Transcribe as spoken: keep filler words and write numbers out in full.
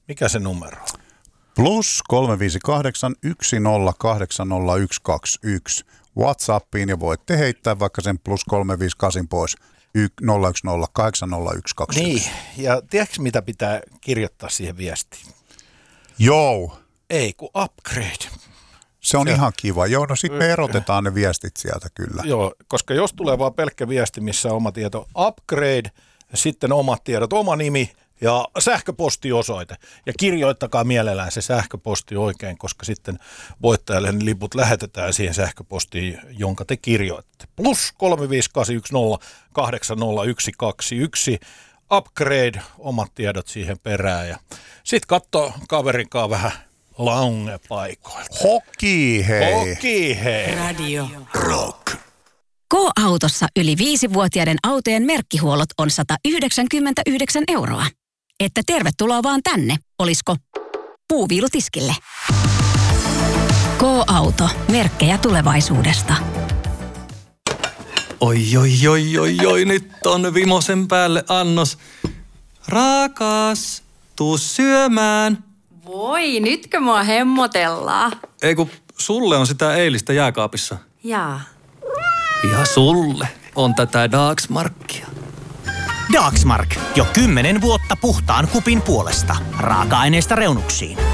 Mikä se numero on? Plus kolme viisi kahdeksan yksi nolla kahdeksan nolla yksi kaksi yksi WhatsAppiin ja voitte heittää vaikka sen plus kolme viisi kahdeksan pois nolla yksi nolla kahdeksan nolla yksi kaksi yksi. Niin, ja tiedätkö mitä pitää kirjoittaa siihen viestiin? Joo. Ei, kun upgrade. Se on se, ihan kiva. Joo, no sitten me erotetaan ne viestit sieltä kyllä. Joo, koska jos tulee vaan pelkkä viesti, missä on oma tieto upgrade, sitten omat tiedot, oma nimi ja sähköpostiosoite. Ja kirjoittakaa mielellään se sähköposti oikein, koska sitten voittajalle ne liput lähetetään siihen sähköpostiin, jonka te kirjoitte. Plus kolme viisi kahdeksan yksi nolla kahdeksan nolla yksi kaksi yksi. Upgrade, omat tiedot siihen perään. Ja sitten katso kaverinkaan vähän lounge-paikoilta. Hoki hei! Hoki hei! Radio Rock. K-autossa yli viisivuotiaiden autojen merkkihuollot on sata yhdeksänkymmentäyhdeksän euroa. Että tervetuloa vaan tänne, olisko puuviilutiskille. K-auto, merkkejä tulevaisuudesta. Oi, oi, oi, oi, oi, nyt on vimosen päälle annos. Rakas, tuu syömään. Voi, nytkö mua hemmotellaan? Ei kun sulle on sitä eilistä jääkaapissa. Jaa. Ja sulle on tätä Dagsmarkia. Dagsmark. Jo kymmenen vuotta puhtaan kupin puolesta. Raaka-aineista reunuksiin.